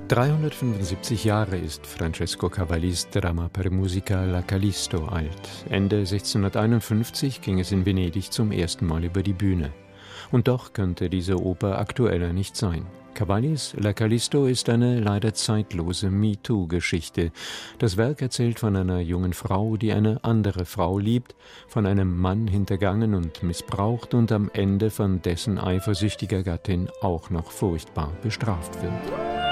375 Jahre ist Francesco Cavallis Dramma per musica La Callisto alt. Ende 1651 ging es in Venedig zum ersten Mal über die Bühne. Und doch könnte diese Oper aktueller nicht sein. Cavallis La Callisto ist eine leider zeitlose MeToo-Geschichte. Das Werk erzählt von einer jungen Frau, die eine andere Frau liebt, von einem Mann hintergangen und missbraucht und am Ende von dessen eifersüchtiger Gattin auch noch furchtbar bestraft wird.